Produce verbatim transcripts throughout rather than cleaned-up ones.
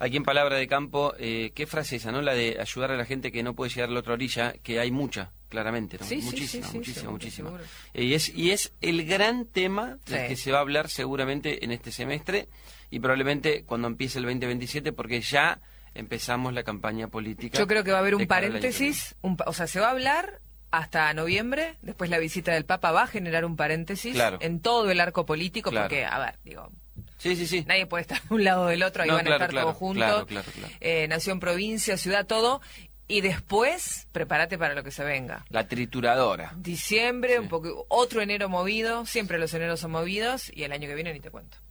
aquí en Palabra de Campo, eh, ¿qué frase esa, no? La de ayudar a la gente que no puede llegar a la otra orilla, que hay mucha, claramente, ¿no? Sí, muchísima, sí, sí, muchísima, seguro, muchísima. seguro. Eh, y, es, y es el gran tema del Sí. que se va a hablar seguramente en este semestre y probablemente cuando empiece el veinte veintisiete, porque ya empezamos la campaña política. Yo creo que va a haber un de cara al año que paréntesis, un pa- o sea, se va a hablar hasta noviembre, después la visita del Papa va a generar un paréntesis Claro. en todo el arco político, Claro. porque, a ver, digo, viene. Sí, sí, sí. nadie puede estar de un lado o del otro, ahí No, van claro, a estar claro, todos juntos, claro, claro, claro. Eh, nación, provincia, ciudad, todo, y después, prepárate para lo que se venga. La trituradora. Diciembre, Sí. un poco, otro enero movido, siempre los eneros son movidos, y el año que viene ni te cuento.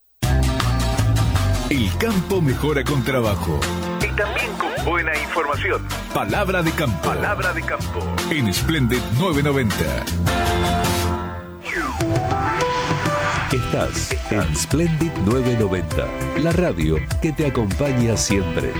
El campo mejora con trabajo. Y también con buena información. Palabra de campo. Palabra de campo. En Splendid novecientos noventa. Estás en Splendid novecientos noventa, la radio que te acompaña siempre.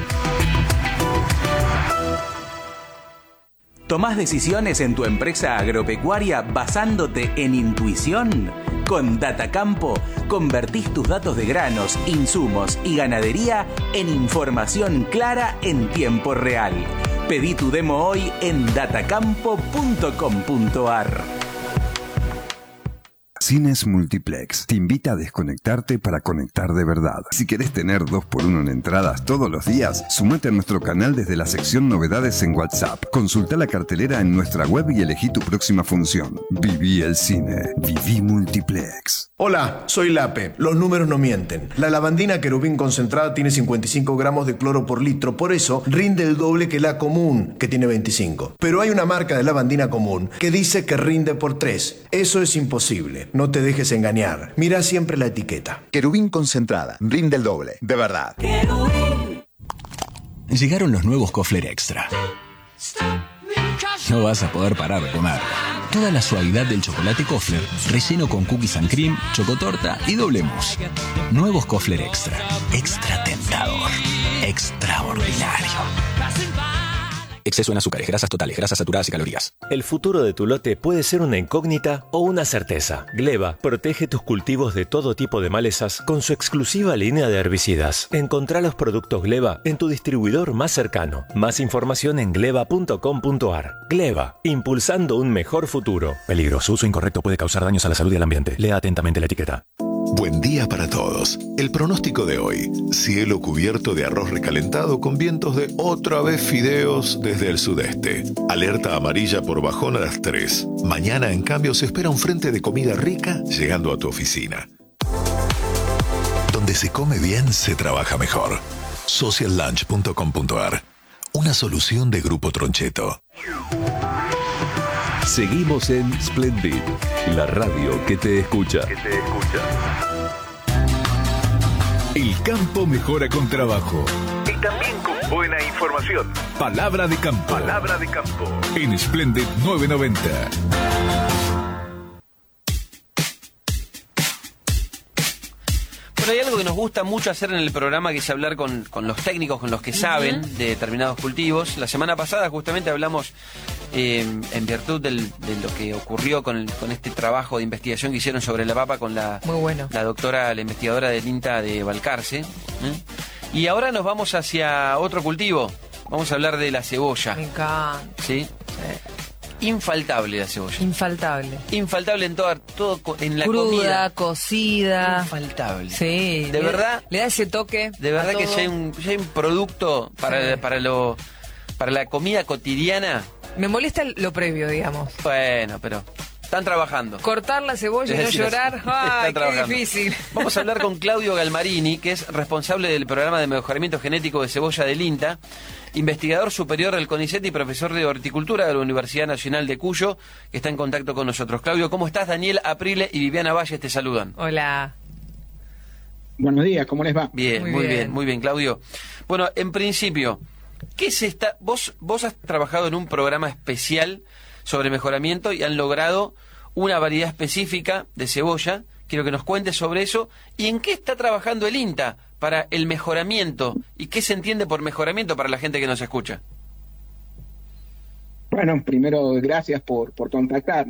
¿Tomás decisiones en tu empresa agropecuaria basándote en intuición? Con Datacampo, convertís tus datos de granos, insumos y ganadería en información clara en tiempo real. Pedí tu demo hoy en datacampo punto com punto ar. Cines Multiplex te invita a desconectarte para conectar de verdad. Si querés tener dos por uno en entradas todos los días, sumate a nuestro canal desde la sección Novedades en WhatsApp. Consulta la cartelera en nuestra web y elegí tu próxima función. Viví el cine. Viví Multiplex. Hola, soy Lape. Los números no mienten. La lavandina Querubín concentrada tiene cincuenta y cinco gramos de cloro por litro, por eso rinde el doble que la común, que tiene veinticinco. Pero hay una marca de lavandina común que dice que rinde por tres. Eso es imposible. No te dejes engañar. Mira siempre la etiqueta. Querubín concentrada. Rinde el doble. De verdad. Llegaron los nuevos Kofler Extra. No vas a poder parar de comer. Toda la suavidad del chocolate Kofler, relleno con cookies and cream, chocotorta y doble mousse. Nuevos Kofler Extra. Extra tentador. Extraordinario. Exceso en azúcares, grasas totales, grasas saturadas y calorías. El futuro de tu lote puede ser una incógnita o una certeza. Gleva protege tus cultivos de todo tipo de malezas con su exclusiva línea de herbicidas. Encontrá los productos Gleva en tu distribuidor más cercano. Más información en gleva punto com punto ar. Gleva, impulsando un mejor futuro. Peligro, su uso incorrecto puede causar daños a la salud y al ambiente. Lea atentamente la etiqueta. Buen día para todos. El pronóstico de hoy: cielo cubierto de arroz recalentado con vientos de otra vez fideos desde el sudeste. Alerta amarilla por bajón a las tres. Mañana, en cambio, se espera un frente de comida rica llegando a tu oficina. Donde se come bien, se trabaja mejor. social lunch punto com punto ar. Una solución de Grupo Troncheto. Seguimos en Splendid, la radio que te escucha. Que te escucha. El campo mejora con trabajo. Y también con buena información. Palabra de campo. Palabra de campo. En Splendid novecientos noventa. Bueno, hay algo que nos gusta mucho hacer en el programa, que es hablar con, con los técnicos, con los que saben de determinados cultivos. La semana pasada justamente hablamos eh, en virtud del, de lo que ocurrió con, el, con este trabajo de investigación que hicieron sobre la papa con la, Muy bueno. la doctora, la investigadora del INTA de Balcarce. ¿eh? Y ahora nos vamos hacia otro cultivo. Vamos a hablar de la cebolla. Me encanta. ¿Sí? Infaltable la cebolla. Infaltable. Infaltable en toda, todo co- en la Cruda, comida. cocida. Infaltable. Sí. De le- verdad. Le da ese toque. De verdad a que todo. ya hay un, ya hay un producto para, Sí. para lo para la comida cotidiana. Me molesta lo previo, digamos. Bueno, pero están trabajando. Cortar la cebolla y Es no decir, llorar. están ¡Ay, qué trabajando. difícil! Vamos a hablar con Claudio Galmarini, que es responsable del programa de mejoramiento genético de cebolla del INTA, investigador superior del CONICET y profesor de horticultura de la Universidad Nacional de Cuyo, que está en contacto con nosotros. Claudio, ¿cómo estás? Daniel Aprile y Viviana Valles te saludan. Hola. Buenos días, ¿cómo les va? Bien, muy, Muy bien. bien. muy bien, Claudio. Bueno, en principio, ¿qué se está? Vos, vos has trabajado en un programa especial sobre mejoramiento y han logrado una variedad específica de cebolla. Quiero que nos cuentes sobre eso y en qué está trabajando el INTA para el mejoramiento y qué se entiende por mejoramiento para la gente que nos escucha. Bueno, primero, gracias por, por contactarnos.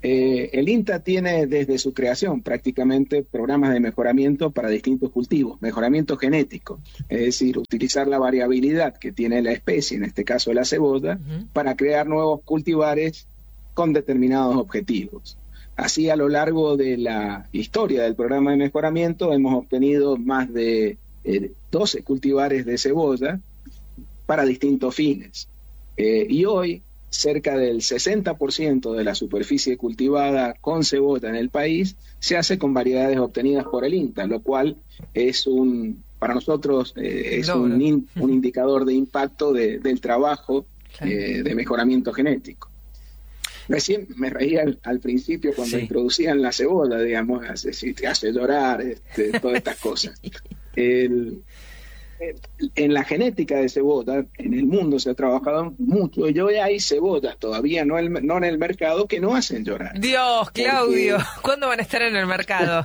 eh, el INTA tiene desde su creación prácticamente programas de mejoramiento para distintos cultivos, mejoramiento genético, es decir, utilizar la variabilidad que tiene la especie, en este caso la cebolla, uh-huh. para crear nuevos cultivares con determinados objetivos. Así, a lo largo de la historia del programa de mejoramiento, hemos obtenido más de eh, doce cultivares de cebolla para distintos fines. Eh, y hoy, cerca del sesenta por ciento de la superficie cultivada con cebolla en el país se hace con variedades obtenidas por el INTA, lo cual es un, para nosotros, eh, es un, in, un indicador de impacto de, del trabajo eh, de mejoramiento genético. Recién me reía al, al principio cuando sí. introducían la cebolla, digamos, así, si te hace llorar, este, todas estas cosas. El, en la genética de cebolla, en el mundo se ha trabajado mucho, y hoy hay cebollas todavía no, el, no en el mercado que no hacen llorar. Dios, Claudio, porque... ¿cuándo van a estar en el mercado?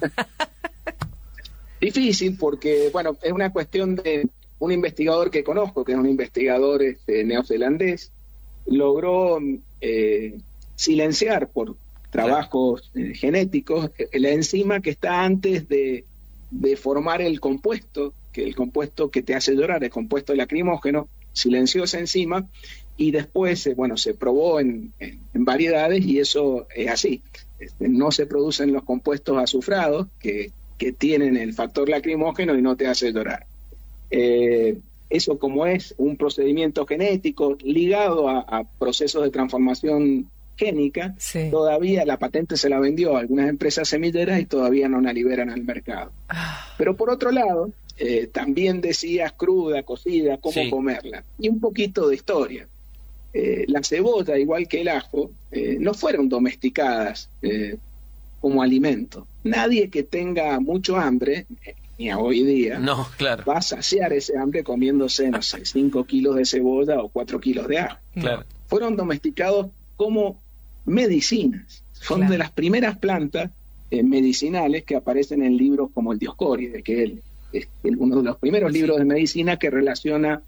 Difícil, porque, bueno, es una cuestión de un investigador que conozco, que es un investigador este, neozelandés, logró... Eh, silenciar por trabajos eh, genéticos la enzima que está antes de, de formar el compuesto, que el compuesto que te hace llorar, el compuesto lacrimógeno, silenció esa enzima y después, eh, bueno, se probó en, en, en variedades y eso es así. Este, no se producen los compuestos azufrados que, que tienen el factor lacrimógeno y no te hace llorar. Eh, eso como es un procedimiento genético ligado a, a procesos de transformación génica, sí. todavía la patente se la vendió a algunas empresas semilleras y todavía no la liberan al mercado. Ah. Pero por otro lado, eh, también decías cruda, cocida, cómo sí. comerla. Y un poquito de historia. Eh, la cebolla, igual que el ajo, eh, no fueron domesticadas eh, como alimento. Nadie que tenga mucho hambre, eh, ni a hoy día, no, claro. va a saciar ese hambre comiéndose, no sé, cinco kilos de cebolla o cuatro kilos de ajo. Claro. Fueron domesticados como medicinas. Son claro. de las primeras plantas eh, medicinales que aparecen en libros como el Dioscórides, que es, el, es el, uno de los primeros libros de medicina que relaciona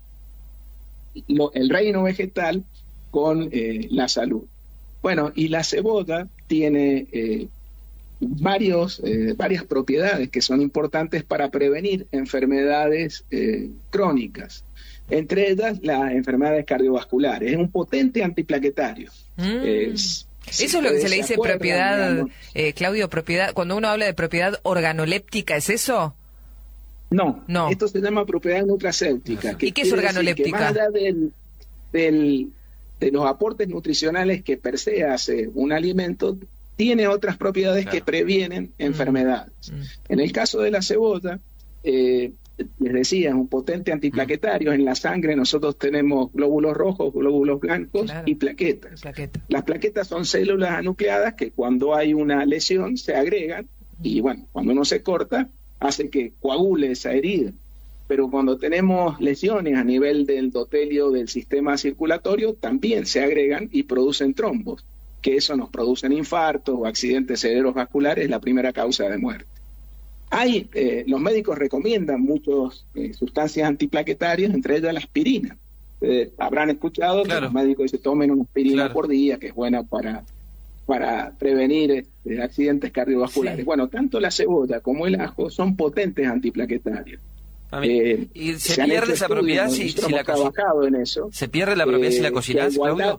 lo, el reino vegetal con eh, la salud. Bueno, y la cebolla tiene eh, varios, eh, varias propiedades que son importantes para prevenir enfermedades eh, crónicas. Entre ellas, las enfermedades cardiovasculares. Es un potente antiplaquetario. Mm. Es, Eso es lo que se le dice propiedad, eh, Claudio, propiedad. Cuando uno habla de propiedad organoléptica, ¿es eso? No, no. Esto se llama propiedad nutracéutica. ¿Y qué es organoléptica? Más allá del, del, de los aportes nutricionales que per se hace un alimento, tiene otras propiedades claro. que previenen mm. enfermedades. Mm. En el caso de la cebolla, eh, les decía, es un potente antiplaquetario. Mm. En la sangre nosotros tenemos glóbulos rojos, glóbulos blancos claro. y plaquetas. Plaqueta. Las plaquetas son células anucleadas que cuando hay una lesión se agregan mm. y bueno, cuando uno se corta hace que coagule esa herida. Pero cuando tenemos lesiones a nivel del endotelio del sistema circulatorio también se agregan y producen trombos, que eso nos producen infartos o accidentes cerebrovasculares, la primera causa de muerte. Hay, eh, los médicos recomiendan muchas eh, sustancias antiplaquetarias, entre ellas la aspirina. Eh, habrán escuchado claro. que los médicos dicen tomen una aspirina claro. por día, que es buena para, para prevenir este, accidentes cardiovasculares. Sí. Bueno, tanto la cebolla como el ajo son potentes antiplaquetarios. Eh, ¿Y se, se pierde esa propiedad si, si la trabajado en eso? ¿Se pierde la propiedad eh, si la cocinas, Claudio?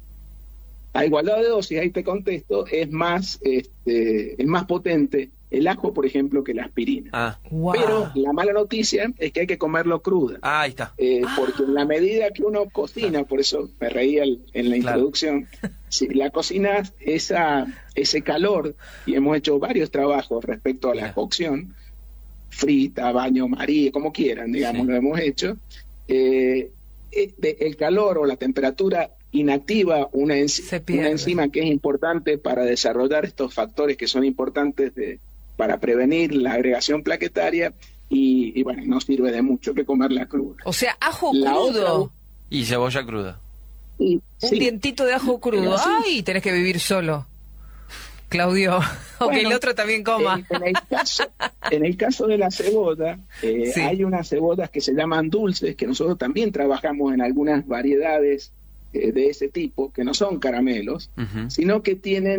A igualdad de dosis, ahí te contesto, es más, este, es más potente el ajo, por ejemplo, que la aspirina. Ah, wow. Pero la mala noticia es que hay que comerlo cruda. Ah, ahí está. Eh, porque en la medida que uno cocina, por eso me reía en la claro. introducción, si la cocina, esa, ese calor, y hemos hecho varios trabajos respecto a la yeah. cocción, frita, baño María, como quieran, digamos, sí. lo hemos hecho, eh, el calor o la temperatura inactiva una, enz- una enzima que es importante para desarrollar estos factores que son importantes de, para prevenir la agregación plaquetaria y, y bueno, no sirve de mucho que comerla cruda. O sea, ajo la crudo. Otra, y cebolla cruda. Y, Un sí. dientito de ajo crudo. ¡Ay! Tenés que vivir solo, Claudio. O bueno, que el otro también coma. En, en, el, caso, en el caso de la cebolla, eh, sí. hay unas cebollas que se llaman dulces, que nosotros también trabajamos en algunas variedades eh, de ese tipo, que no son caramelos, uh-huh. sino que tienen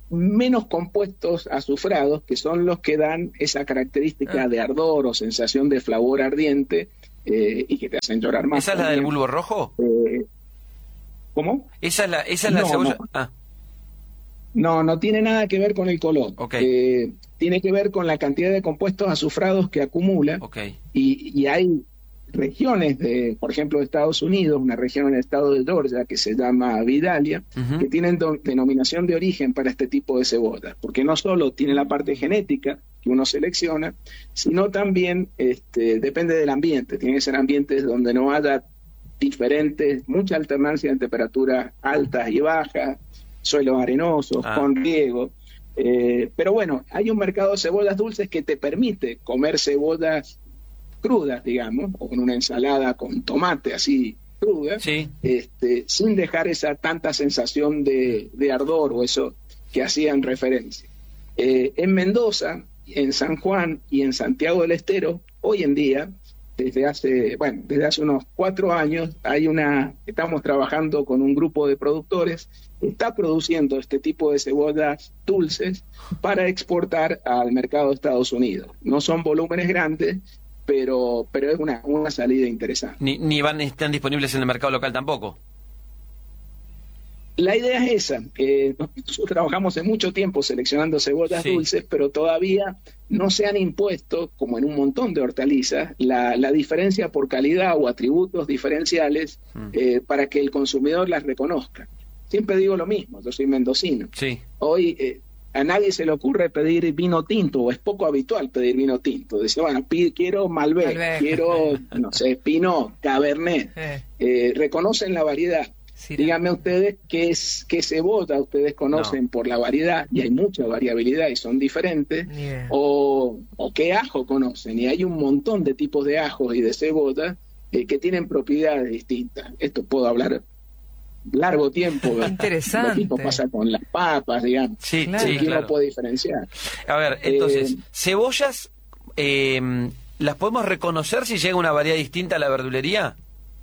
menos compuestos azufrados, que son los que dan esa característica ah. de ardor o sensación de flavor ardiente eh, y que te hacen llorar más. ¿Esa es la del bulbo rojo? Eh, ¿Cómo? ¿Esa es la, esa es la no, cebolla? No. Ah. no, no tiene nada que ver con el color. Okay. Eh, tiene que ver con la cantidad de compuestos azufrados que acumula. Okay. Y, y hay regiones de, por ejemplo, de Estados Unidos, una región en el estado de Georgia que se llama Vidalia, uh-huh. que tienen do, denominación de origen para este tipo de cebollas, porque no solo tiene la parte genética que uno selecciona, sino también este, depende del ambiente. Tiene que ser ambientes donde no haya diferentes, mucha alternancia en temperaturas altas y bajas, suelos arenosos, ah. con riego. Eh, pero bueno, hay un mercado de cebollas dulces que te permite comer cebollas crudas, digamos, o con una ensalada con tomate así cruda, sí. este, sin dejar esa tanta sensación de, de ardor o eso que hacían referencia. Eh, en Mendoza, en San Juan y en Santiago del Estero, hoy en día, desde hace, bueno, desde hace unos cuatro años, hay una, estamos trabajando con un grupo de productores que está produciendo este tipo de cebollas dulces para exportar al mercado de Estados Unidos. No son volúmenes grandes, pero pero es una, una salida interesante. Ni, ni van están disponibles en el mercado local tampoco. La idea es esa. Eh, nosotros trabajamos en mucho tiempo seleccionando cebollas sí. dulces, pero todavía no se han impuesto, como en un montón de hortalizas, la, la diferencia por calidad o atributos diferenciales mm. eh, para que el consumidor las reconozca. Siempre digo lo mismo, yo soy mendocino. Sí. Hoy eh, a nadie se le ocurre pedir vino tinto, o es poco habitual pedir vino tinto. Dice, bueno, pide, quiero Malbec, Malbec, quiero, no sé, Pinot, Cabernet. Eh. Eh, reconocen la variedad. Sí, díganme ustedes qué, es, qué cebolla ustedes conocen no. por la variedad, y hay mucha variabilidad y son diferentes, yeah. o, o qué ajo conocen, y hay un montón de tipos de ajos y de cebolla eh, que tienen propiedades distintas. Esto puedo hablar largo tiempo. Interesante. Lo mismo pasa con las papas, digamos. Sí, claro. sí, ¿Quién claro. lo puede diferenciar? A ver, entonces, eh, cebollas, eh, ¿las podemos reconocer si llega una variedad distinta a la verdulería?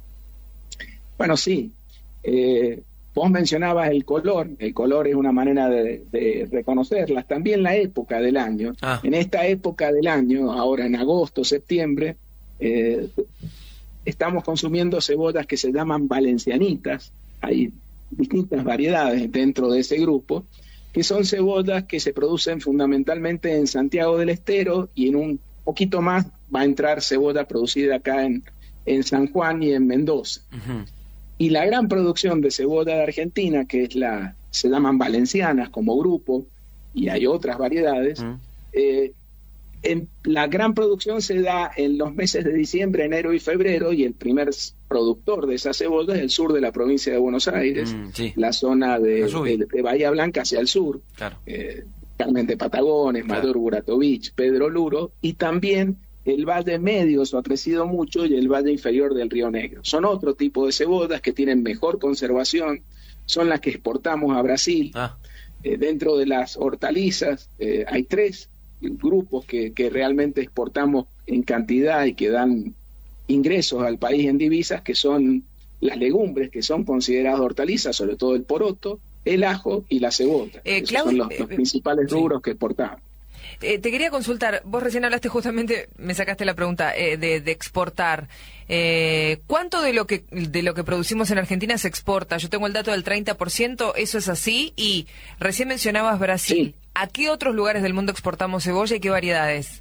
Bueno, sí. Eh, vos mencionabas el color. El color es una manera de, de reconocerlas. También la época del año. Ah. En esta época del año, ahora en agosto, septiembre, eh, estamos consumiendo cebollas que se llaman valencianitas. Hay distintas variedades dentro de ese grupo, que son cebollas que se producen fundamentalmente en Santiago del Estero, y en un poquito más va a entrar cebolla producida acá en, en San Juan y en Mendoza. Uh-huh. Y la gran producción de cebolla de Argentina, que es la, se llaman valencianas como grupo, y hay otras variedades, uh-huh. eh, en, la gran producción se da en los meses de diciembre, enero y febrero, y el primer productor de esa cebolla es el sur de la provincia de Buenos Aires, mm, sí. la zona de, de, de Bahía Blanca hacia el sur, claro. eh, Carmen de Patagones, claro. Mayor Buratovich, Pedro Luro, y también el Valle Medio, eso ha crecido mucho, y el Valle Inferior del Río Negro. Son otro tipo de cebollas que tienen mejor conservación, son las que exportamos a Brasil. Ah. Eh, dentro de las hortalizas eh, hay tres grupos que, que realmente exportamos en cantidad y que dan ingresos al país en divisas, que son las legumbres, que son consideradas hortalizas, sobre todo el poroto, el ajo y la cebolla. Eh, Esos Claudio, son los, los principales rubros sí. que exportamos. Eh, te quería consultar, vos recién hablaste justamente, me sacaste la pregunta, eh, de, de exportar. Eh, ¿Cuánto de lo que de lo que producimos en Argentina se exporta? Yo tengo el dato del treinta por ciento, ¿eso es así? Y recién mencionabas Brasil. Sí. ¿A qué otros lugares del mundo exportamos cebolla y qué variedades?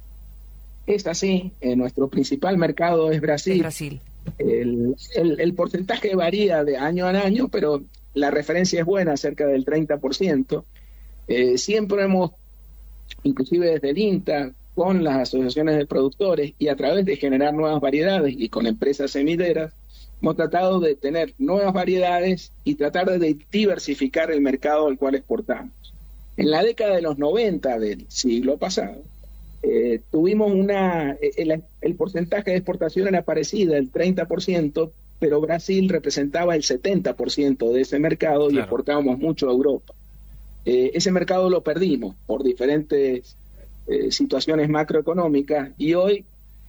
Es así, eh, nuestro principal mercado es Brasil. Es Brasil. El, el, el porcentaje varía de año a año, pero la referencia es buena, cerca del treinta por ciento. Eh, siempre hemos, inclusive desde el INTA, con las asociaciones de productores y a través de generar nuevas variedades y con empresas semideras, hemos tratado de tener nuevas variedades y tratar de diversificar el mercado al cual exportamos. En la década de los noventa del siglo pasado, eh, tuvimos una, el, el porcentaje de exportación era parecido, el treinta por ciento, pero Brasil representaba el setenta por ciento de ese mercado, claro. y exportábamos mucho a Europa. Eh, ese mercado lo perdimos por diferentes eh, situaciones macroeconómicas, y hoy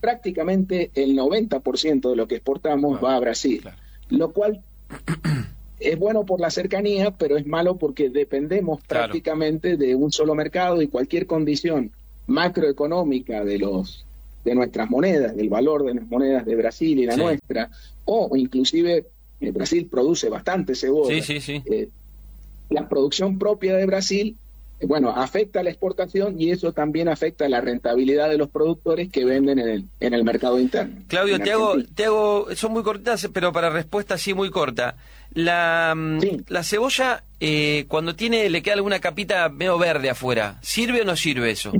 prácticamente el noventa por ciento de lo que exportamos, claro, va a Brasil, claro. Lo cual es bueno por la cercanía, pero es malo porque dependemos Claro. prácticamente de un solo mercado y cualquier condición macroeconómica de los de nuestras monedas, del valor de las monedas de Brasil y la Sí. nuestra, o inclusive eh, Brasil produce bastante cebolla. Sí, sí, sí. Eh, la producción propia de Brasil, eh, bueno, afecta a la exportación y eso también afecta a la rentabilidad de los productores que venden en el, en el mercado interno. Claudio, en te hago, Argentina. te hago, son muy cortas, pero para respuesta sí muy corta. La, mm, la cebolla, eh, cuando tiene, le queda alguna capita medio verde afuera, ¿sirve o no sirve eso?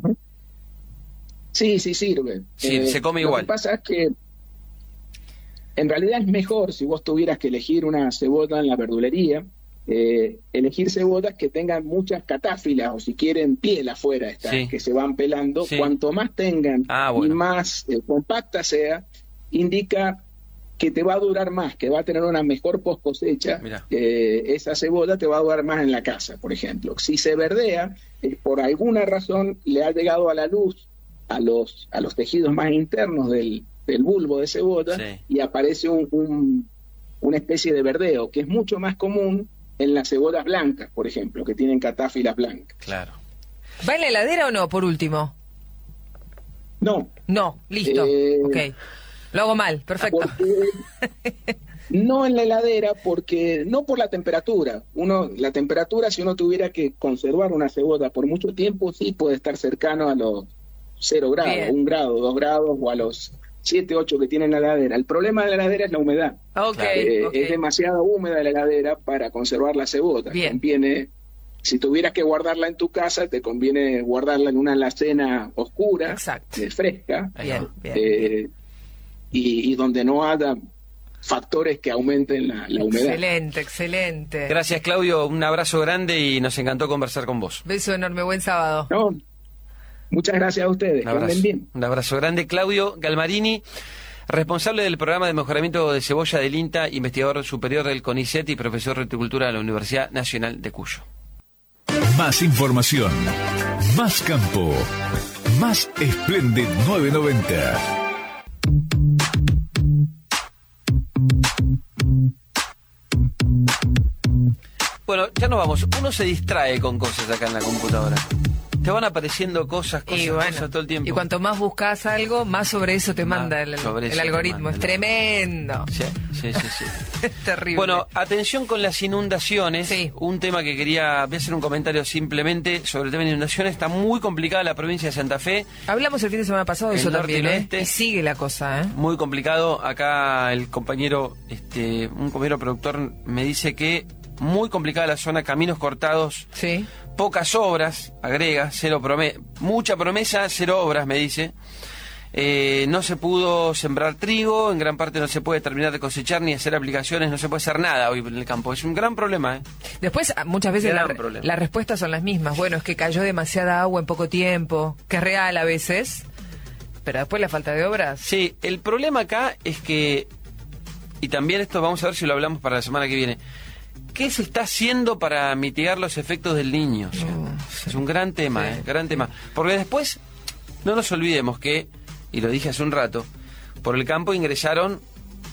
Sí, sí sirve. Sí, se come igual. Lo que pasa es que en realidad es mejor si vos tuvieras que elegir una cebolla en la verdulería, eh, elegir cebollas que tengan muchas catáfilas o si quieren piel afuera, estas, Sí. que se van pelando. Sí. Cuanto más tengan Ah, bueno. y más eh, compacta sea, indica que te va a durar más, que va a tener una mejor post cosecha. Mirá. Eh, esa cebolla te va a durar más en la casa, por ejemplo. Si se verdea, es por alguna razón le ha llegado a la luz a los, a los tejidos más internos del, del bulbo de cebolla Sí. y aparece un, un- una especie de verdeo, que es mucho más común en las cebollas blancas, por ejemplo, que tienen catáfilas blancas. Claro. ¿Va en la heladera o no, por último? No. No, listo. Eh, Ok. Lo hago mal, perfecto. Porque- no en la heladera, porque no por la temperatura. Uno, la temperatura, si uno tuviera que conservar una cebolla por mucho tiempo, sí puede estar cercano a los cero grados, Bien. un grado, dos grados, o a los siete, ocho que tiene la heladera. El problema de la heladera es la humedad. Ok, Eh, ok. Es demasiado húmeda la heladera para conservar la cebolla. Bien. Conviene, si tuvieras que guardarla en tu casa, te conviene guardarla en una alacena oscura, eh, fresca, Bien, bien. eh, y, y donde no haya factores que aumenten la, la humedad. Excelente, excelente. Gracias, Claudio. Un abrazo grande y nos encantó conversar con vos. Beso enorme, buen sábado. No, muchas gracias a ustedes. Un Que abrazo, anden bien. un abrazo grande. Claudio Galmarini, responsable del programa de mejoramiento de cebolla del INTA, investigador superior del CONICET y profesor de horticultura de la Universidad Nacional de Cuyo. Más información, más campo, más Splendid novecientos noventa. Bueno, ya nos vamos. Uno se distrae con cosas acá en la computadora. Te van apareciendo cosas, cosas, Y bueno, cosas todo el tiempo. y cuanto más buscas algo, más sobre eso te Más manda el, sobre el eso te algoritmo. manda Es el tremendo. Sí, sí, sí, sí. Es terrible. Bueno, atención con las inundaciones. Un tema que quería, voy a hacer un comentario simplemente sobre el tema de inundaciones. Está muy complicada la provincia de Santa Fe. Hablamos el fin de semana pasado de El eso norte también, y el ¿eh? oeste. Y sigue la cosa, ¿eh? Muy complicado. Acá el compañero, este, un compañero productor me dice que muy complicada la zona, caminos cortados, sí. Pocas obras, agrega, cero prome mucha promesa, cero obras, me dice. Eh, no se pudo sembrar trigo, en gran parte no se puede terminar de cosechar ni hacer aplicaciones, no se puede hacer nada hoy en el campo. Es un gran problema, ¿eh? Después, ah, muchas veces Gran la- problema. las respuestas son las mismas. Bueno, es que cayó demasiada agua en poco tiempo, que es real a veces, pero después la falta de obras. Sí, el problema acá es que, y también esto vamos a ver si lo hablamos para la semana que viene, ¿qué se está haciendo para mitigar los efectos del Niño? O sea, es un gran tema, Sí. ¿eh? Gran tema. Porque después, no nos olvidemos que, y lo dije hace un rato, por el campo ingresaron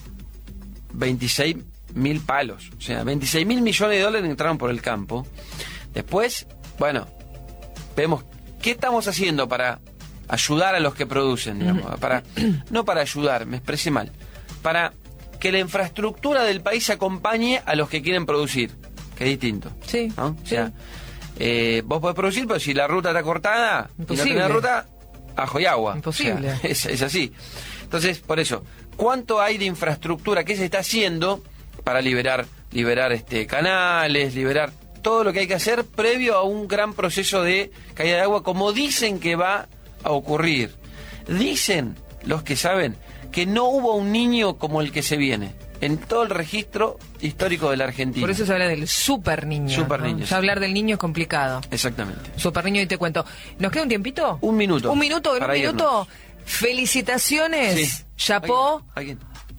veintiséis mil palos. O sea, veintiséis mil millones de dólares entraron por el campo. Después, bueno, vemos qué estamos haciendo para ayudar a los que producen, digamos, para no para ayudar, me expresé mal, para que la infraestructura del país acompañe a los que quieren producir, que es distinto. Sí. ¿no? O sea, eh, vos podés producir, pero si la ruta está cortada y no Imposible. tenés ruta, ajo y agua. Imposible. O sea, es, es así. Entonces, por eso, ¿cuánto hay de infraestructura? ¿Qué se está haciendo para liberar, liberar este canales, liberar todo lo que hay que hacer previo a un gran proceso de caída de agua, como dicen que va a ocurrir? Dicen los que saben que no hubo un niño como el que se viene en todo el registro histórico de la Argentina. Por eso se habla del super niño. Super ¿no? niño, Ya sí. hablar del niño es complicado. Exactamente. Super niño, y te cuento. ¿Nos queda un tiempito? Un minuto. Un minuto, en un para minuto. Felicitaciones. Sí. Chapó. ¿Alguien?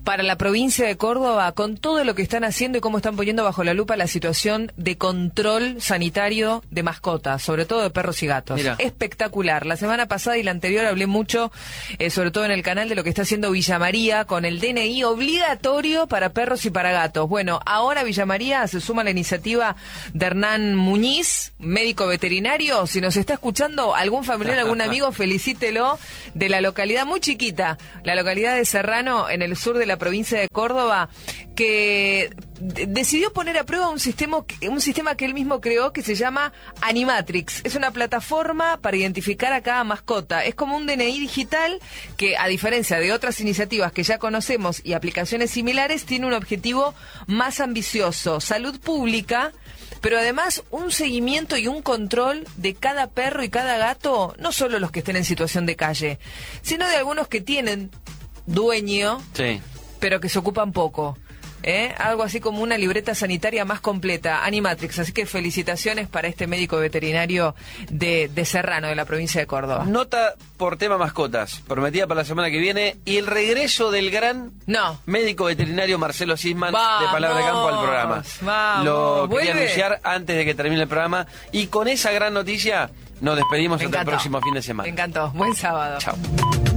para la provincia de Córdoba, con todo lo que están haciendo y cómo están poniendo bajo la lupa la situación de control sanitario de mascotas, sobre todo de perros y gatos. Mira. Espectacular. La semana pasada y la anterior hablé mucho, eh, sobre todo en el canal, de lo que está haciendo Villa María con el D N I obligatorio para perros y para gatos. Bueno, ahora Villa María se suma a la iniciativa de Hernán Muñiz, médico veterinario. Si nos está escuchando algún familiar, algún amigo, felicítelo, de la localidad muy chiquita, la localidad de Serrano, en el sur de la provincia de Córdoba, que d- decidió poner a prueba un sistema, un sistema que él mismo creó que se llama Animatrix. Es una plataforma para identificar a cada mascota. Es como un D N I digital que, a diferencia de otras iniciativas que ya conocemos y aplicaciones similares, tiene un objetivo más ambicioso: salud pública, pero además un seguimiento y un control de cada perro y cada gato, no solo los que estén en situación de calle, sino de algunos que tienen dueño, Sí. pero que se ocupan poco. ¿Eh? Algo así como una libreta sanitaria más completa, Animatrix. Así que felicitaciones para este médico veterinario de, de Serrano, de la provincia de Córdoba. Nota por tema mascotas, prometida para la semana que viene, y el regreso del gran no. médico veterinario Marcelo Sisman, Vamos, de Palabra de Campo, al programa. Vamos, Lo quería vuelve. anunciar antes de que termine el programa, y con esa gran noticia nos despedimos Me hasta el encantó. próximo fin de semana. Me encantó. Buen sábado. Chao.